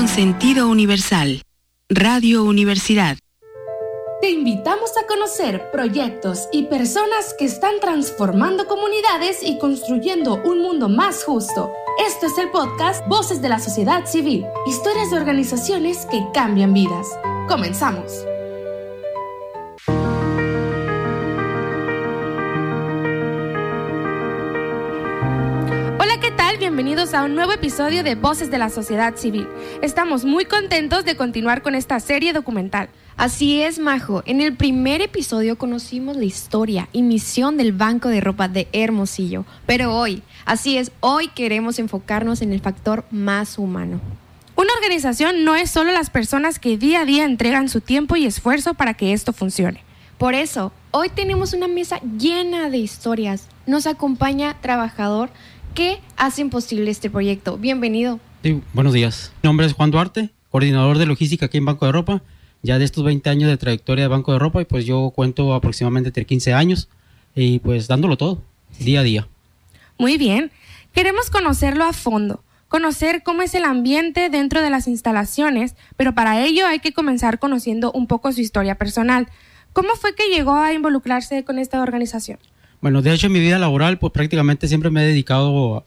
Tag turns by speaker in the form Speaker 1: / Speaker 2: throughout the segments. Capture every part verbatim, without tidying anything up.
Speaker 1: con sentido universal. Radio Universidad.
Speaker 2: Te invitamos a conocer proyectos y personas que están transformando comunidades y construyendo un mundo más justo. Esto es el podcast Voces de la Sociedad Civil, historias de organizaciones que cambian vidas. Comenzamos. Hola, ¿qué tal? Bienvenidos a un nuevo episodio de Voces de la Sociedad Civil. Estamos muy contentos de continuar con esta serie documental.
Speaker 3: Así es, Majo. En el primer episodio conocimos la historia y misión del Banco de Ropa de Hermosillo. Pero hoy, así es, hoy queremos enfocarnos en el factor más humano.
Speaker 2: Una organización no es solo las personas que día a día entregan su tiempo y esfuerzo para que esto funcione.
Speaker 3: Por eso, hoy tenemos una mesa llena de historias. Nos acompaña trabajador que hacen posible este proyecto. Bienvenido.
Speaker 4: Sí, buenos días. Mi nombre es Juan Duarte, coordinador de logística aquí en Banco de Ropa. Ya de estos veinte años de trayectoria de Banco de Ropa, y pues yo cuento aproximadamente entre quince años y pues dándolo todo, día a día.
Speaker 2: Muy bien. Queremos conocerlo a fondo, conocer cómo es el ambiente dentro de las instalaciones, pero para ello hay que comenzar conociendo un poco su historia personal. ¿Cómo fue que llegó a involucrarse con esta organización?
Speaker 4: Bueno, de hecho en mi vida laboral pues prácticamente siempre me he dedicado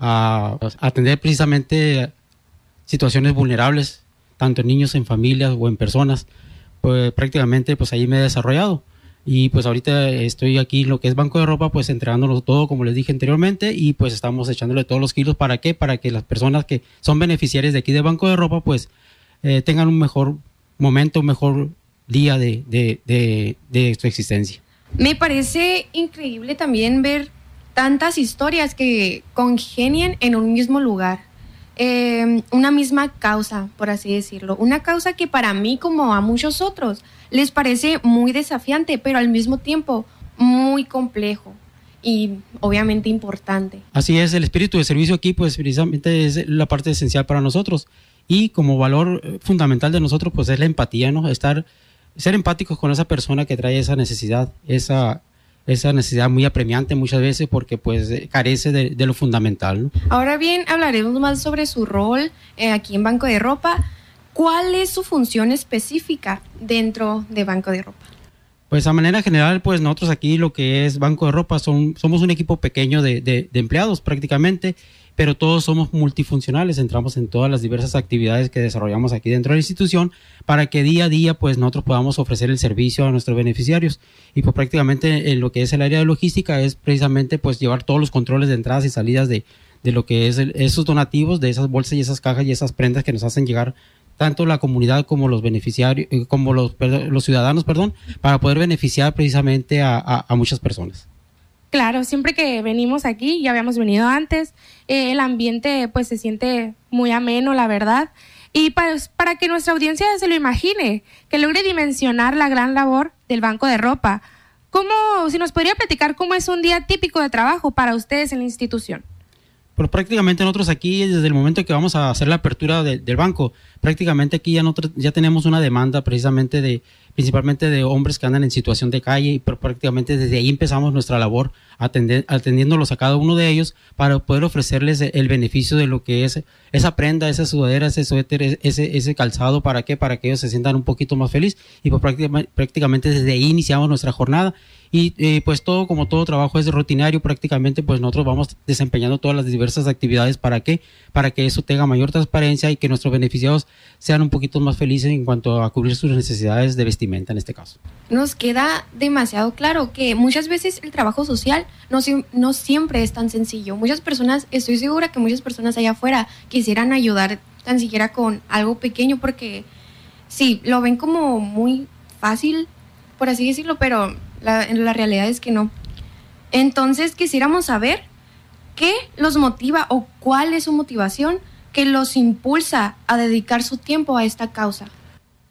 Speaker 4: a, a atender precisamente situaciones vulnerables, tanto en niños, en familias o en personas. Pues prácticamente pues ahí me he desarrollado y pues ahorita estoy aquí en lo que es Banco de Ropa, pues entregándolo todo como les dije anteriormente, y pues estamos echándole todos los kilos. ¿Para qué? Para que las personas que son beneficiarias de aquí de Banco de Ropa pues eh, tengan un mejor momento, un mejor día de, de, de, de su existencia.
Speaker 3: Me parece increíble también ver tantas historias que congenian en un mismo lugar. Eh, una misma causa, por así decirlo. Una causa que para mí, como a muchos otros, les parece muy desafiante, pero al mismo tiempo muy complejo y obviamente importante.
Speaker 4: Así es, el espíritu de servicio aquí pues precisamente es la parte esencial para nosotros, y como valor fundamental de nosotros pues es la empatía, ¿no? Estar, ser empáticos con esa persona que trae esa necesidad, esa esa necesidad muy apremiante muchas veces porque pues carece de, de lo fundamental, ¿no?
Speaker 3: Ahora bien, hablaremos más sobre su rol eh, aquí en Banco de Ropa. ¿Cuál es su función específica dentro de Banco de Ropa?
Speaker 4: Pues a manera general, pues nosotros aquí lo que es Banco de Ropa son, somos un equipo pequeño de, de, de empleados prácticamente, pero todos somos multifuncionales, entramos en todas las diversas actividades que desarrollamos aquí dentro de la institución para que día a día pues nosotros podamos ofrecer el servicio a nuestros beneficiarios. Y pues prácticamente en lo que es el área de logística es precisamente pues llevar todos los controles de entradas y salidas de, de lo que es el, esos donativos, de esas bolsas y esas cajas y esas prendas que nos hacen llegar tanto la comunidad como los beneficiarios, eh, como los, perdón, los ciudadanos, perdón, para poder beneficiar precisamente a, a, a muchas personas.
Speaker 2: Claro, siempre que venimos aquí, ya habíamos venido antes, eh, el ambiente pues se siente muy ameno, la verdad. Y para, para que nuestra audiencia se lo imagine, que logre dimensionar la gran labor del Banco de Ropa, ¿cómo, si nos podría platicar cómo es un día típico de trabajo para ustedes en la institución?
Speaker 4: Pues prácticamente nosotros aquí, desde el momento que vamos a hacer la apertura de, del banco, prácticamente aquí ya, nosotros, ya tenemos una demanda precisamente de, principalmente de hombres que andan en situación de calle, y prácticamente desde ahí empezamos nuestra labor atender, atendiéndolos a cada uno de ellos para poder ofrecerles el beneficio de lo que es esa prenda, esa sudadera, ese suéter, ese, ese calzado. ¿Para qué? Para que ellos se sientan un poquito más felices, y pues prácticamente, prácticamente desde ahí iniciamos nuestra jornada. Y eh, pues todo, como todo trabajo es rutinario, prácticamente pues nosotros vamos desempeñando todas las diversas actividades. ¿Para qué? Para que eso tenga mayor transparencia y que nuestros beneficiados sean un poquito más felices en cuanto a cubrir sus necesidades de vestimenta en este caso.
Speaker 3: Nos queda demasiado claro que muchas veces el trabajo social no, no siempre es tan sencillo. Muchas personas, estoy segura que muchas personas allá afuera quisieran ayudar tan siquiera con algo pequeño porque sí, lo ven como muy fácil, por así decirlo, pero la, la realidad es que no. Entonces quisiéramos saber qué los motiva o cuál es su motivación que los impulsa a dedicar su tiempo a esta causa.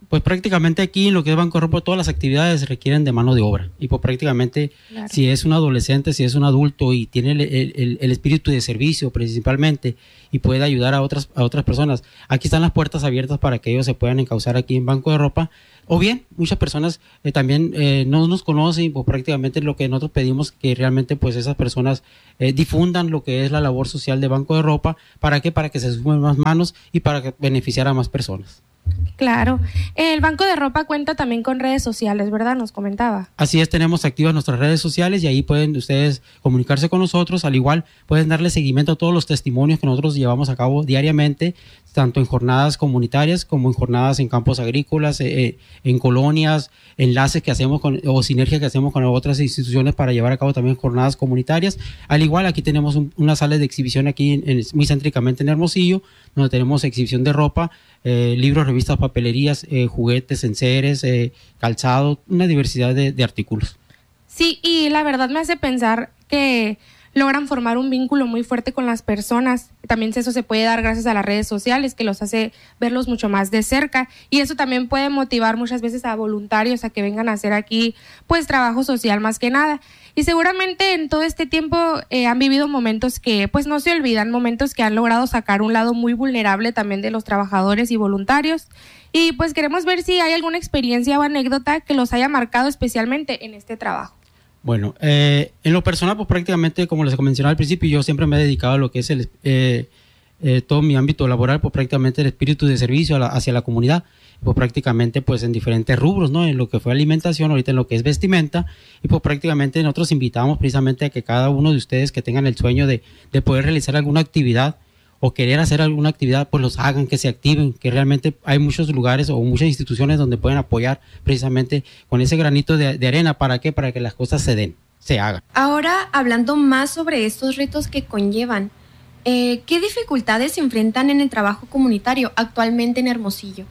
Speaker 4: Pues prácticamente aquí en lo que es Banco de Ropa, todas las actividades requieren de mano de obra. Y pues prácticamente claro. Si es un adolescente, si es un adulto y tiene el, el, el espíritu de servicio principalmente y puede ayudar a otras, a otras personas, aquí están las puertas abiertas para que ellos se puedan encauzar aquí en Banco de Ropa. O bien, muchas personas eh, también eh, no nos conocen, pues prácticamente lo que nosotros pedimos que realmente pues esas personas eh, difundan lo que es la labor social de Banco de Ropa. ¿Para qué? Para que se sumen más manos y para que beneficiar a más personas.
Speaker 2: Claro. El Banco de Ropa cuenta también con redes sociales, ¿verdad? Nos comentaba.
Speaker 4: Así es, tenemos activas nuestras redes sociales y ahí pueden ustedes comunicarse con nosotros. Al igual, pueden darle seguimiento a todos los testimonios que nosotros llevamos a cabo diariamente, tanto en jornadas comunitarias como en jornadas en campos agrícolas, eh, en colonias, enlaces que hacemos con, o sinergias que hacemos con otras instituciones para llevar a cabo también jornadas comunitarias. Al igual, aquí tenemos un, una sala de exhibición aquí en, en, muy céntricamente en Hermosillo, donde tenemos exhibición de ropa, eh, libros, revistas, papelerías, eh, juguetes, enseres, eh, calzado, una diversidad de, de artículos.
Speaker 2: Sí, y la verdad me hace pensar que logran formar un vínculo muy fuerte con las personas. También eso se puede dar gracias a las redes sociales, que los hace verlos mucho más de cerca, y eso también puede motivar muchas veces a voluntarios a que vengan a hacer aquí pues trabajo social más que nada. Y seguramente en todo este tiempo eh, han vivido momentos que pues no se olvidan, momentos que han logrado sacar un lado muy vulnerable también de los trabajadores y voluntarios. Y pues queremos ver si hay alguna experiencia o anécdota que los haya marcado especialmente en este trabajo.
Speaker 4: Bueno, eh, en lo personal, pues prácticamente, como les mencionaba al principio, yo siempre me he dedicado a lo que es el, eh, eh, todo mi ámbito laboral, pues prácticamente el espíritu de servicio a la, hacia la comunidad, pues prácticamente pues en diferentes rubros, ¿no? En lo que fue alimentación, ahorita en lo que es vestimenta, y pues prácticamente nosotros invitamos precisamente a que cada uno de ustedes que tengan el sueño de, de poder realizar alguna actividad o querer hacer alguna actividad, pues los hagan, que se activen, que realmente hay muchos lugares o muchas instituciones donde pueden apoyar precisamente con ese granito de, de arena. ¿Para qué? Para que las cosas se den, se hagan.
Speaker 3: Ahora, hablando más sobre estos retos que conllevan, eh, ¿qué dificultades se enfrentan en el trabajo comunitario actualmente en Hermosillo?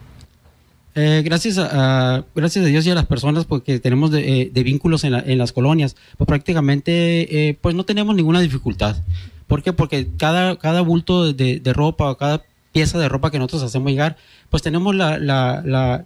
Speaker 4: Eh, gracias, a, a, gracias a Dios y a las personas porque tenemos de, eh, de vínculos en, la, en las colonias, pues prácticamente eh, pues no tenemos ninguna dificultad. ¿Por qué? Porque cada, cada bulto de, de ropa o cada pieza de ropa que nosotros hacemos llegar, pues tenemos la, la, la,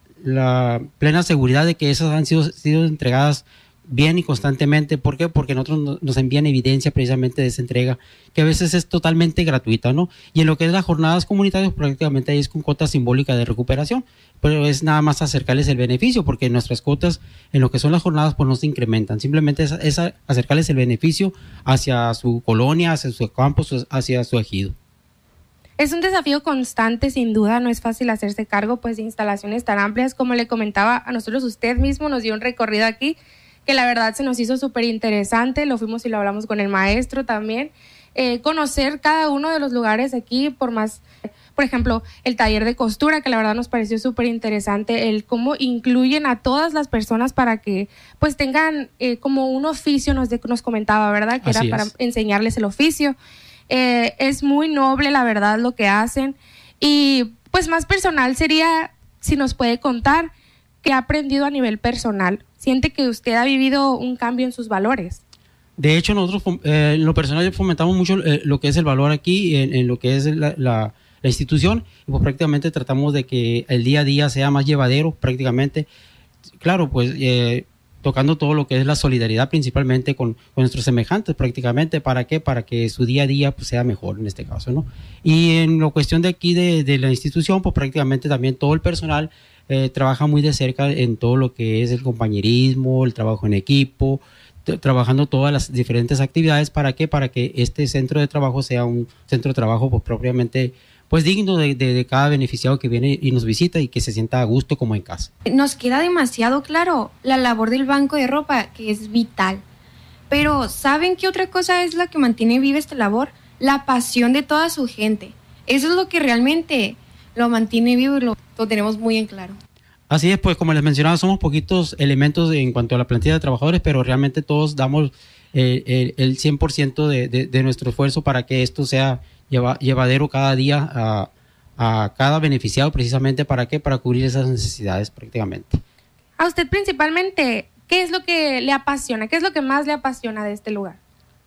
Speaker 4: la plena seguridad de que esas han sido, sido entregadas bien y constantemente. ¿Por qué? Porque nosotros nos envían evidencia precisamente de esa entrega, que a veces es totalmente gratuita, ¿no? Y en lo que es las jornadas comunitarias, prácticamente ahí es con cuota simbólica de recuperación, pero es nada más acercarles el beneficio, porque nuestras cuotas en lo que son las jornadas pues no se incrementan, simplemente es, es acercarles el beneficio hacia su colonia, hacia su campo, hacia su ejido.
Speaker 2: Es un desafío constante, sin duda, no es fácil hacerse cargo pues de instalaciones tan amplias. Como le comentaba a nosotros, usted mismo nos dio un recorrido aquí que la verdad se nos hizo súper interesante, lo fuimos y lo hablamos con el maestro también, eh, conocer cada uno de los lugares aquí, por más, por ejemplo, el taller de costura, que la verdad nos pareció súper interesante, el cómo incluyen a todas las personas para que pues tengan eh, como un oficio, nos, de, nos comentaba, ¿verdad? Que
Speaker 4: Así
Speaker 2: era
Speaker 4: es.
Speaker 2: Para enseñarles el oficio. Eh, es muy noble, la verdad, lo que hacen. Y pues más personal sería, si nos puede contar, ¿qué ha aprendido a nivel personal? ¿Siente que usted ha vivido un cambio en sus valores?
Speaker 4: De hecho, nosotros eh, en lo personal fomentamos mucho eh, lo que es el valor aquí, en, en lo que es la, la, la institución, y pues prácticamente tratamos de que el día a día sea más llevadero, prácticamente. Claro, pues eh, tocando todo lo que es la solidaridad principalmente con, con nuestros semejantes, prácticamente. ¿Para qué? Para que su día a día pues, sea mejor en este caso, ¿no? Y en la cuestión de aquí de, de la institución, pues prácticamente también todo el personal Eh, trabaja muy de cerca en todo lo que es el compañerismo, el trabajo en equipo, t- trabajando todas las diferentes actividades. ¿Para qué? Para que este centro de trabajo sea un centro de trabajo pues, propiamente pues digno de, de, de cada beneficiado que viene y nos visita y que se sienta a gusto como en casa.
Speaker 3: Nos queda demasiado claro la labor del Banco de Ropa, que es vital. Pero ¿saben qué otra cosa es la que mantiene viva esta labor? La pasión de toda su gente. Eso es lo que realmente lo mantiene vivo y lo, lo tenemos muy en claro.
Speaker 4: Así es, pues como les mencionaba, somos poquitos elementos en cuanto a la plantilla de trabajadores, pero realmente todos damos eh, el, el cien por ciento de, de, de nuestro esfuerzo para que esto sea lleva, llevadero cada día a, a cada beneficiado, precisamente ¿para qué? Para cubrir esas necesidades prácticamente.
Speaker 2: A usted principalmente, ¿qué es lo que le apasiona? ¿Qué es lo que más le apasiona de este lugar?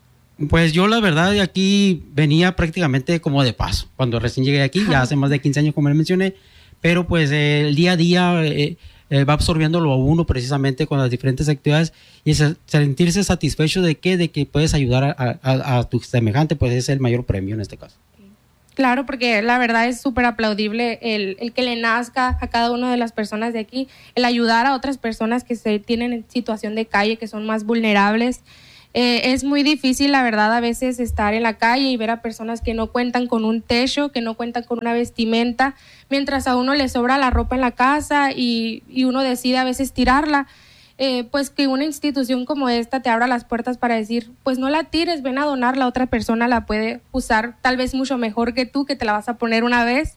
Speaker 4: Pues yo la verdad de aquí venía prácticamente como de paso, cuando recién llegué aquí, ya hace más de quince años como les mencioné, pero pues eh, el día a día eh, eh, va absorbiéndolo a uno precisamente con las diferentes actividades y es, sentirse satisfecho de que, de que puedes ayudar a, a, a tu semejante, pues es el mayor premio en este caso.
Speaker 2: Claro, porque la verdad es súper aplaudible el, el que le nazca a cada una de las personas de aquí, el ayudar a otras personas que se tienen en situación de calle, que son más vulnerables. Eh, es muy difícil, la verdad, a veces estar en la calle y ver a personas que no cuentan con un techo, que no cuentan con una vestimenta, mientras a uno le sobra la ropa en la casa y, y uno decide a veces tirarla. Eh, pues que una institución como esta te abra las puertas para decir, pues no la tires, ven a donarla, otra persona la puede usar tal vez mucho mejor que tú, que te la vas a poner una vez.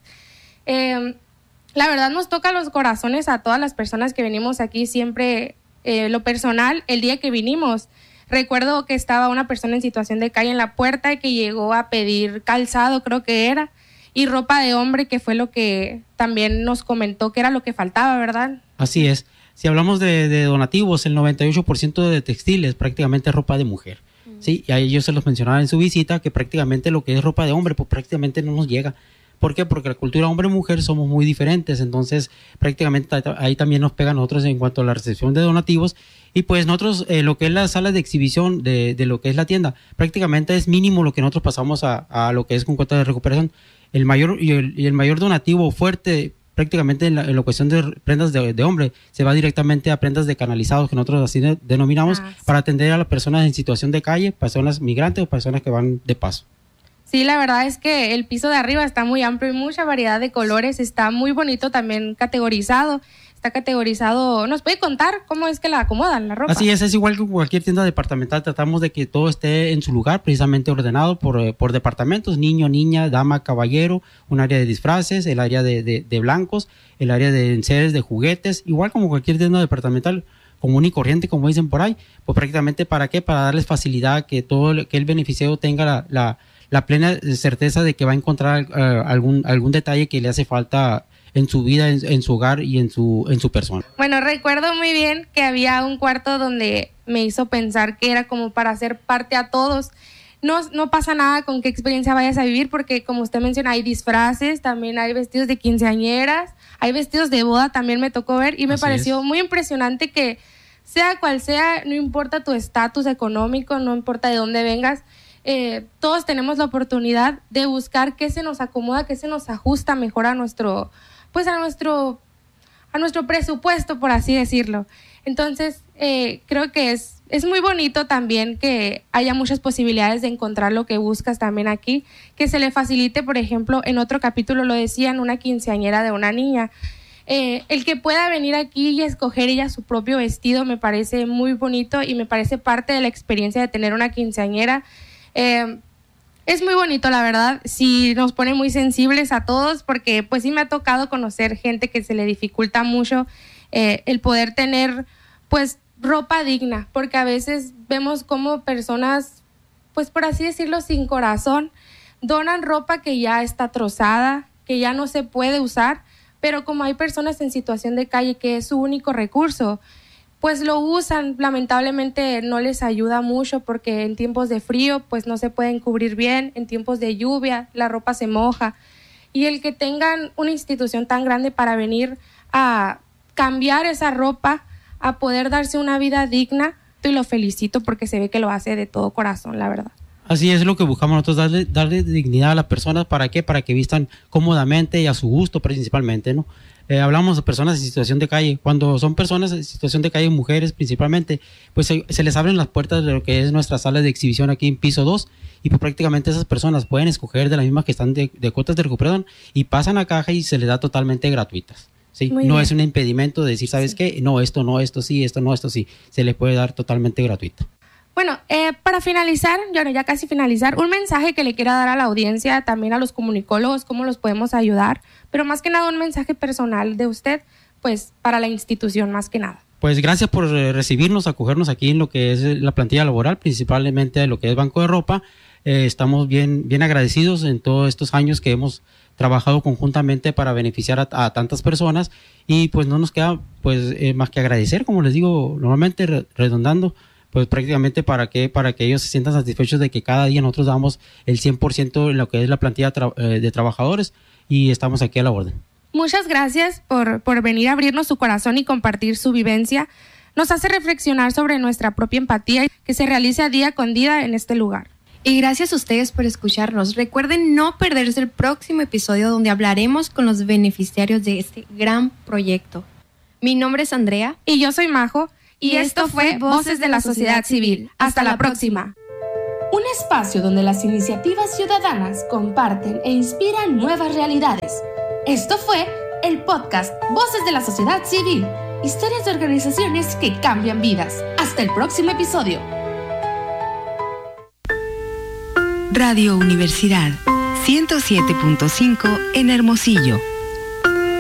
Speaker 2: Eh, la verdad nos toca los corazones a todas las personas que venimos aquí, siempre eh, lo personal, el día que vinimos, recuerdo que estaba una persona en situación de calle en la puerta y que llegó a pedir calzado, creo que era, y ropa de hombre, que fue lo que también nos comentó que era lo que faltaba, ¿verdad?
Speaker 4: Así es. Si hablamos de, de donativos, el noventa y ocho por ciento de textiles prácticamente es ropa de mujer. Mm. Sí, y a ellos se los mencionaba en su visita que prácticamente lo que es ropa de hombre, pues prácticamente no nos llega. ¿Por qué? Porque la cultura hombre-mujer somos muy diferentes, entonces prácticamente ahí también nos pega a nosotros en cuanto a la recepción de donativos. Y pues nosotros, eh, lo que es la sala de exhibición de, de lo que es la tienda, prácticamente es mínimo lo que nosotros pasamos a, a lo que es con cuenta de recuperación. El mayor, y el, y el mayor donativo fuerte prácticamente en la, en la cuestión de prendas de, de hombre se va directamente a prendas de canalizados, que nosotros así de, denominamos, ah, sí. para atender a las personas en situación de calle, personas migrantes o personas que van de paso.
Speaker 2: Sí, la verdad es que el piso de arriba está muy amplio y mucha variedad de colores, está muy bonito también categorizado. Está categorizado. ¿Nos puede contar cómo es que la acomodan la ropa?
Speaker 4: Así es, es igual que cualquier tienda departamental. Tratamos de que todo esté en su lugar, precisamente ordenado por, por departamentos: niño, niña, dama, caballero, un área de disfraces, el área de, de, de blancos, el área de enseres, de juguetes, igual como cualquier tienda departamental común y corriente, como dicen por ahí. Pues prácticamente, ¿para qué? Para darles facilidad, que todo que el beneficiario tenga la, la, la plena certeza de que va a encontrar uh, algún, algún detalle que le hace falta en su vida, en, en su hogar y en su, en su persona.
Speaker 2: Bueno, recuerdo muy bien que había un cuarto donde me hizo pensar que era como para hacer parte a todos. No, no pasa nada con qué experiencia vayas a vivir, porque como usted menciona, hay disfraces, también hay vestidos de quinceañeras, hay vestidos de boda, también me tocó ver y me Así pareció es. muy impresionante que sea cual sea, no importa tu estatus económico, no importa de dónde vengas, eh, todos tenemos la oportunidad de buscar qué se nos acomoda, qué se nos ajusta mejor a nuestro pues a nuestro, a nuestro presupuesto, por así decirlo. Entonces, eh, creo que es, es muy bonito también que haya muchas posibilidades de encontrar lo que buscas también aquí, que se le facilite, por ejemplo, en otro capítulo lo decían, una quinceañera de una niña. Eh, el que pueda venir aquí y escoger ella su propio vestido me parece muy bonito y me parece parte de la experiencia de tener una quinceañera. Eh, Es muy bonito, la verdad, sí nos pone muy sensibles a todos, porque pues sí me ha tocado conocer gente que se le dificulta mucho eh, el poder tener pues ropa digna, porque a veces vemos como personas, pues por así decirlo, sin corazón, donan ropa que ya está trozada, que ya no se puede usar, pero como hay personas en situación de calle que es su único recurso, pues lo usan. Lamentablemente no les ayuda mucho, porque en tiempos de frío pues no se pueden cubrir bien, en tiempos de lluvia la ropa se moja, y el que tengan una institución tan grande para venir a cambiar esa ropa, a poder darse una vida digna, y lo felicito porque se ve que lo hace de todo corazón, la verdad.
Speaker 4: Así es lo que buscamos nosotros, darle, darle dignidad a las personas. ¿Para qué? Para que vistan cómodamente y a su gusto principalmente, ¿no? Eh, hablamos de personas en situación de calle. Cuando son personas en situación de calle, mujeres principalmente, pues se, se les abren las puertas de lo que es nuestra sala de exhibición aquí en piso dos, y pues prácticamente esas personas pueden escoger de las mismas que están de, de cuotas de recuperación y pasan a caja y se les da totalmente gratuitas. ¿Sí? No bien. Es un impedimento de decir, ¿sabes sí. qué? No, esto no, esto sí, esto no, esto sí. Se les puede dar totalmente gratuito.
Speaker 2: Bueno, eh, para finalizar, ya, ya casi finalizar, un mensaje que le quiera dar a la audiencia, también a los comunicólogos, cómo los podemos ayudar, pero más que nada un mensaje personal de usted, pues para la institución más que nada.
Speaker 4: Pues gracias por recibirnos, acogernos aquí en lo que es la plantilla laboral, principalmente de lo que es Banco de Ropa. Eh, estamos bien, bien agradecidos en todos estos años que hemos trabajado conjuntamente para beneficiar a, a tantas personas, y pues no nos queda pues eh, más que agradecer, como les digo, normalmente re, redondando, pues prácticamente para que para que ellos se sientan satisfechos de que cada día nosotros damos el cien por ciento en lo que es la plantilla tra- de trabajadores, y estamos aquí a la orden.
Speaker 2: Muchas gracias por, por venir a abrirnos su corazón y compartir su vivencia. Nos hace reflexionar sobre nuestra propia empatía que se realiza día con día en este lugar.
Speaker 3: Y gracias a ustedes por escucharnos. Recuerden no perderse el próximo episodio donde hablaremos con los beneficiarios de este gran proyecto. Mi nombre es Andrea.
Speaker 2: Y yo soy Majo. Y, y esto fue Voces de la Sociedad Civil. Hasta la próxima.
Speaker 1: Un espacio donde las iniciativas ciudadanas comparten e inspiran nuevas realidades. Esto fue el podcast Voces de la Sociedad Civil. Historias de organizaciones que cambian vidas. Hasta el próximo episodio.
Speaker 5: Radio Universidad ciento siete punto cinco en Hermosillo.